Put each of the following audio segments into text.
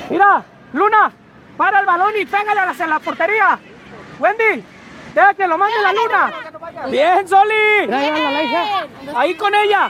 Mira, Luna, para el balón y pégale hacia la portería. Wendy, deja que lo mande la Luna. Bien, Soli. La hija. Ahí con ella.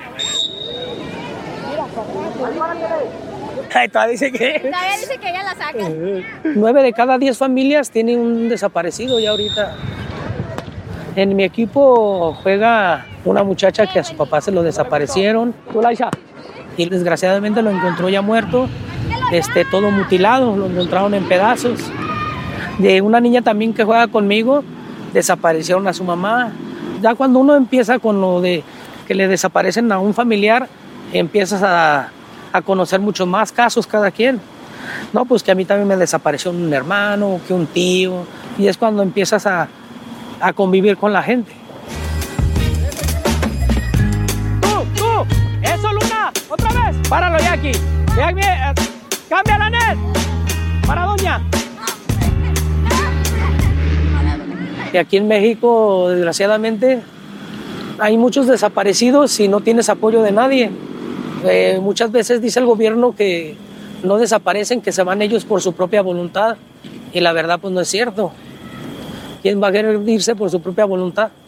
Todavía dice que ella la saca. 9 de cada 10 familias tienen un desaparecido ya ahorita. En mi equipo juega una muchacha que a su papá se lo desaparecieron. Y desgraciadamente lo encontró ya muerto, todo mutilado, lo encontraron en pedazos. De una niña también que juega conmigo, desaparecieron a su mamá. Ya cuando uno empieza con lo de que le desaparecen a un familiar, empiezas a conocer muchos más casos cada quien. No, pues que a mí también me desapareció un hermano, que un tío, y es cuando empiezas a convivir con la gente. ¡Tú! ¡Eso, Luna! ¡Otra vez! ¡Páralo, Jackie! ¡Cambia la net! ¡Para doña! Y aquí en México, desgraciadamente, hay muchos desaparecidos y no tienes apoyo de nadie. Muchas veces dice el gobierno que no desaparecen, que se van ellos por su propia voluntad. Y la verdad, pues no es cierto. ¿Quién va a querer irse por su propia voluntad?